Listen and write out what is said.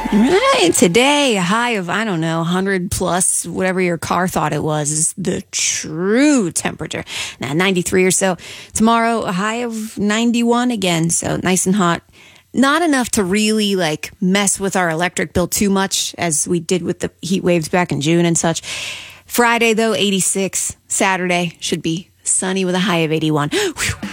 Right. Today, a high of, 100 plus, whatever your car thought it was, is the true temperature. Now, 93 or so. Tomorrow, a high of 91 again. So nice and hot. Not enough to really mess with our electric bill too much as we did with the heat waves back in June and such. Friday, though, 86. Saturday should be sunny with a high of 81. Whew.